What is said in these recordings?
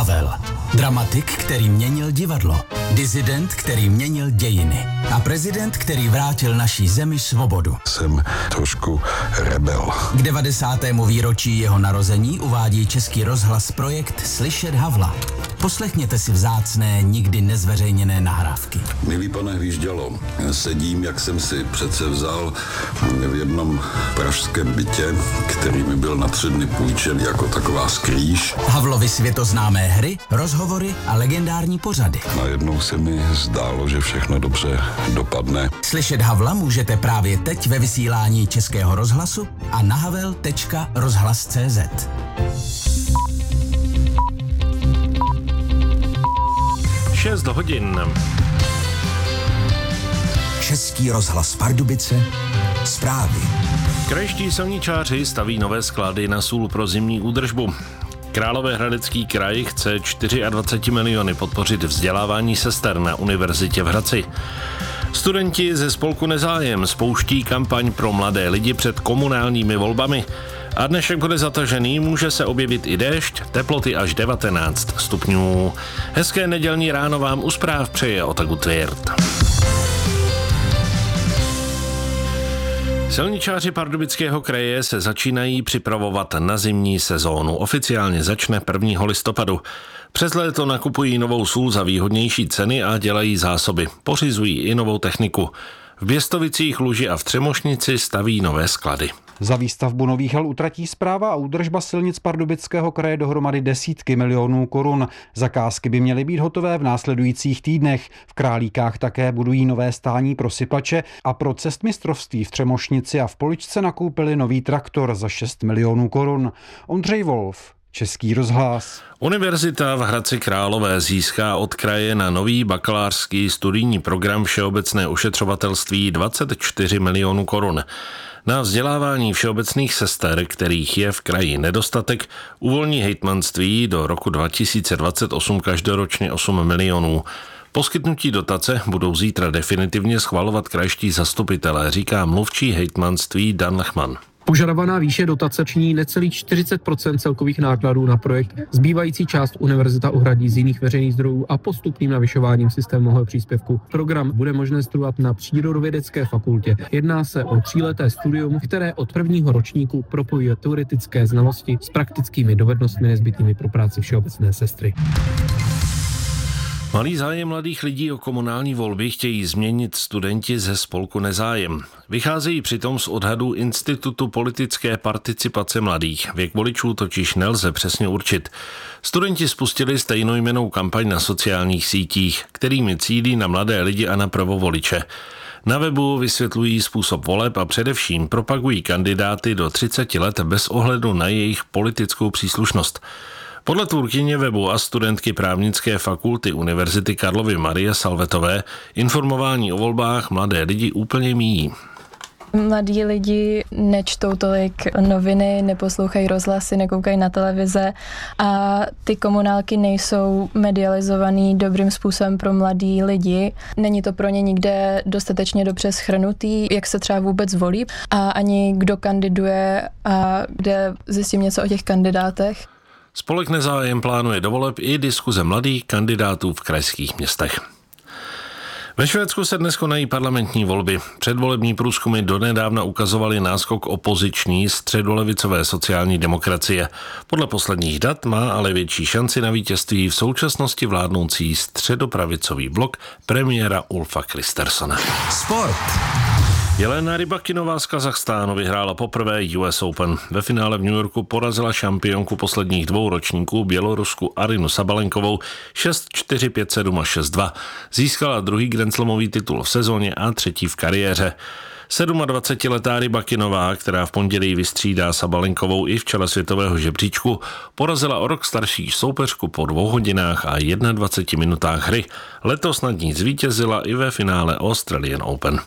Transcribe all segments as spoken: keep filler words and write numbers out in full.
Havel. Dramatik, který měnil divadlo. Disident, který měnil dějiny. A prezident, který vrátil naší zemi svobodu. Jsem trošku rebel. K devadesátému výročí jeho narození uvádí Český rozhlas projekt Slyšet Havla. Poslechněte si vzácné, nikdy nezveřejněné nahrávky. Milý pane Hvíždělo, sedím, jak jsem si přece vzal v jednom pražském bytě, který mi byl na tři dny půjčen jako taková skrýž. Havlovy světoznámé hry, rozhovory a legendární pořady. Najednou se mi zdálo, že všechno dobře dopadne. Slyšet Havla můžete právě teď ve vysílání Českého rozhlasu a na havel tečka rozhlas tečka cé zet. šest hodin. Český rozhlas Pardubice, zprávy. Krajští silničáři staví nové sklady na sůl pro zimní údržbu. Královéhradecký kraj chce dvacet čtyři miliony podpořit vzdělávání sester na univerzitě v Hradci. Studenti ze spolku Nezájem spouští kampaň pro mladé lidi před komunálními volbami. A dnešek bude zatažený, může se objevit i déšť, teploty až devatenáct stupňů. Hezké nedělní ráno vám u zpráv přeje Otaku Tvěrt. Silničáři Pardubického kraje se začínají připravovat na zimní sezónu. Oficiálně začne prvního listopadu. Přes léto nakupují novou sůl za výhodnější ceny a dělají zásoby. Pořizují i novou techniku. V Běstovicích, Luži a v Třemošnici staví nové sklady. Za výstavbu nových hal utratí správa a údržba silnic Pardubického kraje dohromady desítky milionů korun. Zakázky by měly být hotové v následujících týdnech. V Králíkách také budují nové stání pro sypače a pro cestmistrovství v Třemošnici a v Poličce nakoupili nový traktor za šest milionů korun. Ondřej Wolf, Český rozhlas. Univerzita v Hradci Králové získá od kraje na nový bakalářský studijní program všeobecné ošetřovatelství dvacet čtyři milionů korun. Na vzdělávání všeobecných sester, kterých je v kraji nedostatek, uvolní hejtmanství do roku dva tisíce dvacet osm každoročně osm milionů. Poskytnutí dotace budou zítra definitivně schvalovat krajští zastupitelé, říká mluvčí hejtmanství Dan Lechman. Požadovaná výše dotace činí necelých čtyřicet procent celkových nákladů na projekt. Zbývající část univerzita uhradí z jiných veřejných zdrojů a postupným navyšováním systémového příspěvku. Program bude možné studovat na Přírodovědecké fakultě. Jedná se o tříleté studium, které od prvního ročníku propojuje teoretické znalosti s praktickými dovednostmi nezbytnými pro práci všeobecné sestry. Malý zájem mladých lidí o komunální volby chtějí změnit studenti ze spolku Nezájem. Vycházejí přitom z odhadů Institutu politické participace mladých. Věk voličů totiž nelze přesně určit. Studenti spustili stejnojmennou kampaň na sociálních sítích, kterými cílí na mladé lidi a na prvovoliče. Na webu vysvětlují způsob voleb a především propagují kandidáty do třiceti let bez ohledu na jejich politickou příslušnost. Podle tvůrkyně webu a studentky právnické fakulty Univerzity Karlovy Marie Salvetové informování o volbách mladé lidi úplně míjí. Mladí lidi nečtou tolik noviny, neposlouchají rozhlasy, nekoukají na televize a ty komunálky nejsou medializovaný dobrým způsobem pro mladí lidi. Není to pro ně nikde dostatečně dobře shrnutý, jak se třeba vůbec volí a ani kdo kandiduje a kde zjistím něco o těch kandidátech. Spolek Nezájem plánuje do voleb i diskuze mladých kandidátů v krajských městech. Ve Švédsku se dnes konají parlamentní volby. Předvolební průzkumy donedávna ukazovaly náskok opoziční středolevicové sociální demokracie. Podle posledních dat má ale větší šanci na vítězství v současnosti vládnoucí středopravicový blok premiéra Ulfa Kristerssona. Sport. Jelena Rybakinová z Kazachstánu vyhrála poprvé U S Open. Ve finále v New Yorku porazila šampionku posledních dvou ročníků Bělorusku Arinu Sabalenkovou šest čtyři, pět sedm a šest dva. Získala druhý grandslamový titul v sezóně a třetí v kariéře. sedmadvacetiletá Rybakinová, která v pondělí vystřídá Sabalenkovou i v čele světového žebříčku, porazila o rok starší soupeřku po dvou hodinách a dvaceti jedné minutách hry. Letos nad ní zvítězila i ve finále Australian Open.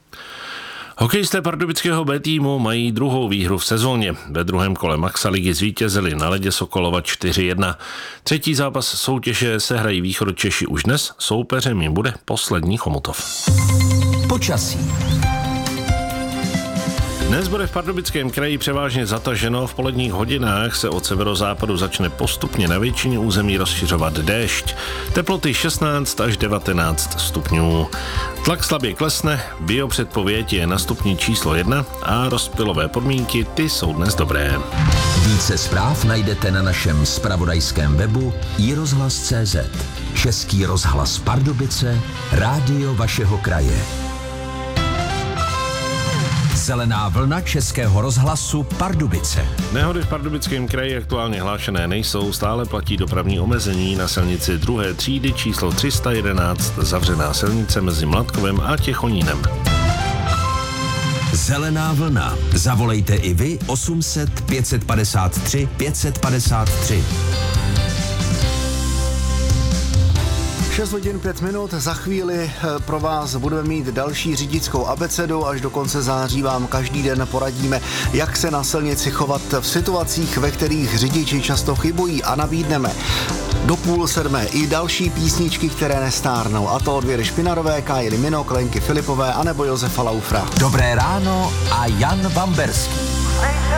Hokejisté pardubického B týmu mají druhou výhru v sezóně. Ve druhém kole Maxaligy zvítězili na ledě Sokolova čtyři jedna. Třetí zápas soutěže se hrají Východočeši už dnes, soupeřem jim bude poslední Chomutov. Počasí. Dnes bude v Pardubickém kraji převážně zataženo, v poledních hodinách se od severozápadu začne postupně na většině území rozšiřovat déšť. Teploty šestnáct až devatenáct stupňů. Tlak slabě klesne, biopředpověď je na stupni číslo jedna a rozptylové podmínky ty jsou dnes dobré. Více zpráv najdete na našem zpravodajském webu i rozhlas tečka cé zet. Český rozhlas Pardubice, rádio vašeho kraje. Zelená vlna Českého rozhlasu Pardubice. Nehody v Pardubickém kraji aktuálně hlášené nejsou, stále platí dopravní omezení na silnici druhé třídy číslo tři sta jedenáct, zavřená silnice mezi Mladkovem a Těchonínem. Zelená vlna. Zavolejte i vy osm set pět set padesát tři pět set padesát tři. šest hodin pět minut, za chvíli pro vás budeme mít další řidičskou abecedu, až do konce září vám každý den poradíme, jak se na silnici chovat v situacích, ve kterých řidiči často chybují, a nabídneme do půl sedmé i další písničky, které nestárnou, a to od Věry Špinarové, Kájely Minok, Lenky Filipové anebo Josefa Laufra. Dobré ráno a Jan Bamberský.